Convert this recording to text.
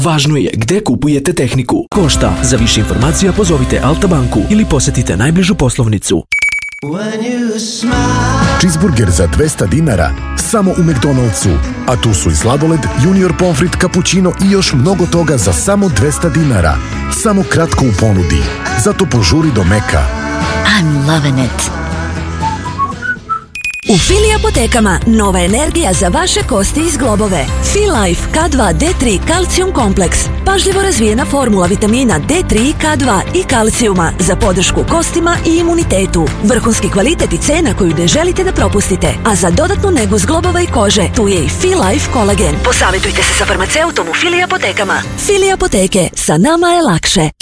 Važno je gde kupujete tehniku. Košta. Za više informacija pozovite Alta banku ili posetite najbližu poslovnicu. Cheeseburger za 200 dinara samo u McDonald'su. A tu su i sladoled, junior pomfrit, cappuccino i još mnogo toga za samo 200 dinara. Samo kratko u ponudi. Zato požuri do Meka. I'm loving it. U Fili apotekama nova energija za vaše kosti i zglobove. Filife K2 D3 kalcijum kompleks. Pažljivo razvijena formula vitamina D3, K2 i kalcijuma za podršku kostima i imunitetu. Vrhunski kvalitet i cena koju ne želite da propustite. A za dodatnu negu zglobova i kože tu je i Filife kolagen. Posavetujte se sa farmaceutom u Fili apotekama. Fili apoteke, sa nama je lakše.